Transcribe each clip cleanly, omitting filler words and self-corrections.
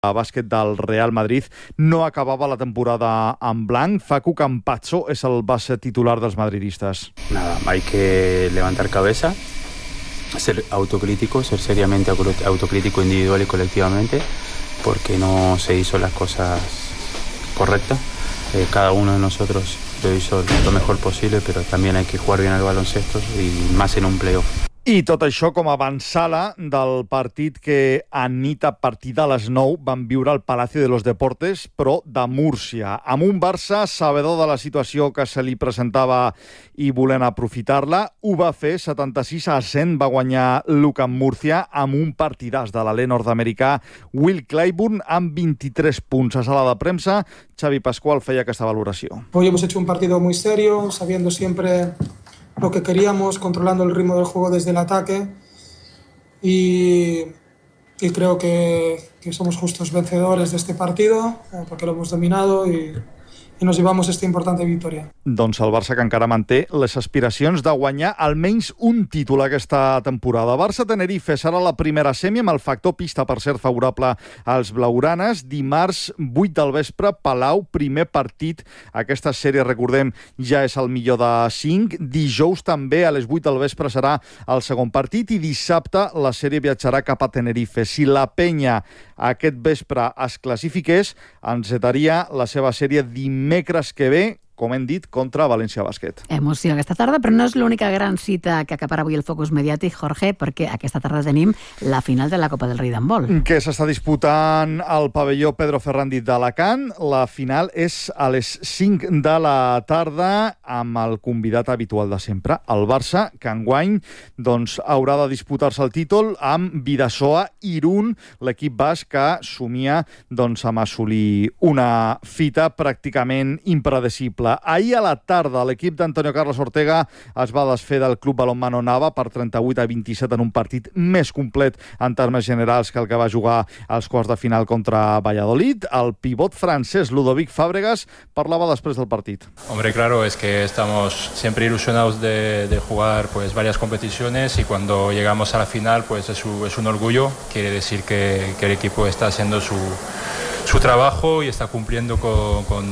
bàsquet del Real Madrid no acabava la temporada en blanc. Facu Campazzo és el base titular dels madridistas. Nada, hay que levantar cabeza, ser autocrítico, ser seriamente autocrítico individual y colectivamente, porque no se hizo las cosas correctas. Cada uno de nosotros lo hizo lo mejor posible, pero también hay que jugar bien al baloncesto y más en un playoff. I tot això com a avançala del partit que a nit a partir de les 9 van viure al Palacio de los Deportes, però de Múrcia, amb un Barça sabedor de la situació que se li presentava i volent aprofitar-la. Ho va fer, 76-100 va guanyar Luka en Múrcia amb un partidàs de l'alè nord-americà Will Clyburn amb 23 punts. A sala de premsa, Xavi Pascual feia aquesta valoració. Hoy hemos hecho un partido muy serio, sabiendo siempre lo que queríamos, controlando el ritmo del juego desde el ataque y creo que somos justos vencedores de este partido porque lo hemos dominado y nos llevamos esta importante victòria. Doncs el Barça que encara manté les aspiracions de guanyar almenys un títol aquesta temporada. Barça-Tenerife serà la primera semi amb el factor pista, per cert, favorable als blaugranes. Dimarts, 8 del vespre, Palau, primer partit. Aquesta sèrie, recordem, ja és el millor de 5. Dijous també a les 8 del vespre serà el segon partit i dissabte la sèrie viatjarà cap a Tenerife. Si la penya aquest vespre es classifiqués, encetaria la seva sèrie dimecres que ve, com hem dit, contra València Bàsquet. Emoció aquesta tarda, però no és l'única gran cita que acapara avui el focus mediàtic, Jorge, perquè aquesta tarda tenim la final de la Copa del Rei d'handbol. Que s'està disputant al pavelló Pedro Ferrandis d'Alacant. La final és a les 5 de la tarda amb el convidat habitual de sempre, el Barça, que enguany haurà de disputar-se el títol amb Bidasoa Irún, l'equip basc que somia amb assolir una fita pràcticament impredecible. Ahir a la tarda l'equip d'Antonio Carlos Ortega es va desfer del Club Balonmano Nava per 38-27 en un partit més complet en termes generals que el que va jugar als quarts de final contra Valladolid. El pivot francès Ludovic Fábregas parlava després del partit. Hombre, claro, es que estamos siempre ilusionados de jugar varias competiciones y cuando llegamos a la final es un orgullo. Quiere decir que el equipo está haciendo su trabajo y está cumpliendo con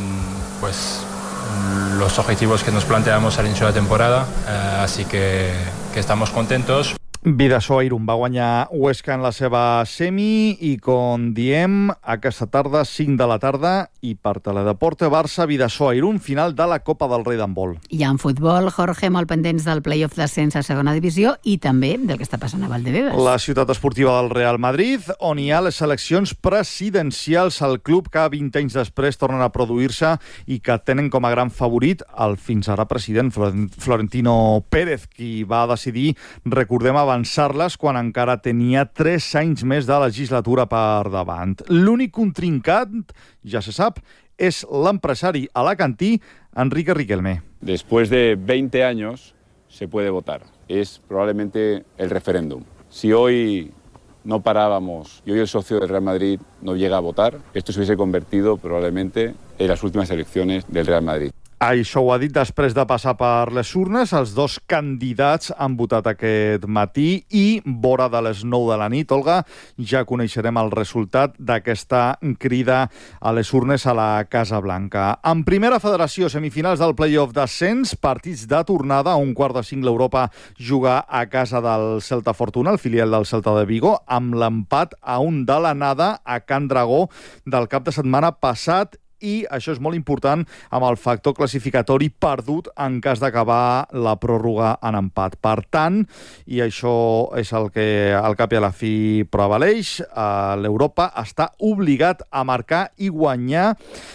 los objetivos que nos planteamos al inicio de la temporada, así que estamos contentos. Bidasoa Irún va guanyar Huesca en la seva semi i, com diem, aquesta tarda, 5 de la tarda, i per Teledeporte, Barça, Bidasoa Irún, final de la Copa del Rei d'handbol. I en futbol, Jorge, molt pendents del play-off d'ascens a segona divisió i també del que està passant a Valdebebas. La ciutat esportiva del Real Madrid, on hi ha les eleccions presidencials al club que 20 anys després tornen a produir-se i que tenen com a gran favorit el fins ara president Florentino Pérez, qui va decidir, recordem, avançar-les quan encara tenia 3 anys més de legislatura per davant. L'únic contrincant, ja se sap, és l'empresari alacantí Enrique Riquelme. Después de 20 años se puede votar. Es probablemente el referéndum. Si hoy no parábamos y hoy el socio del Real Madrid no llega a votar, esto se hubiese convertido probablemente en las últimas elecciones del Real Madrid. Això ho ha dit després de passar per les urnes. Els dos candidats han votat aquest matí i, vora de les 9 de la nit, Olga, ja coneixerem el resultat d'aquesta crida a les urnes a la Casa Blanca. En primera federació, semifinals del play-off d'ascens, partits de tornada, a 1:45 l'Europa juga a casa del Celta Fortuna, el filial del Celta de Vigo, amb l'empat a 1 de l'anada a Can Dragó del cap de setmana passat. I això és molt important amb el factor classificatori perdut en cas d'acabar la pròrroga en empat. Per tant, i això és el que al cap i a la fi prevaleix, l'Europa està obligat a marcar i guanyar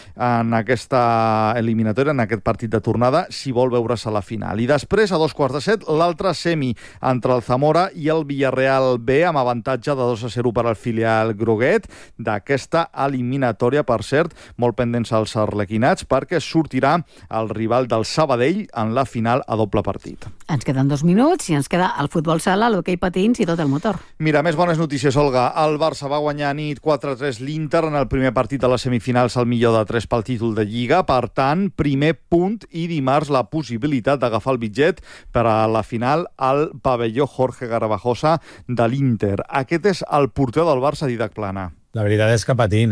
en aquesta eliminatòria, en aquest partit de tornada, si vol veure's a la final. I després, a 7:15, l'altre semi entre el Zamora i el Villarreal B, amb avantatge de 2-0 per al filial groguet d'aquesta eliminatòria, per cert, molt pendent als arlequinats, perquè sortirà el rival del Sabadell en la final a doble partit. Ens queden 2 minuts i ens queda el futbol sala, l'hoquei patins i tot el motor. Mira, més bones notícies, Olga. El Barça va guanyar a nit 4-3 l'Inter en el primer partit de les semifinals, el millor de 3 pel títol de Lliga. Per tant, primer punt i dimarts la possibilitat d'agafar el bitllet per a la final al pavelló Jorge Garbajosa de l'Inter. Aquest és el porter del Barça, Didac Plana. La veritat és que patint,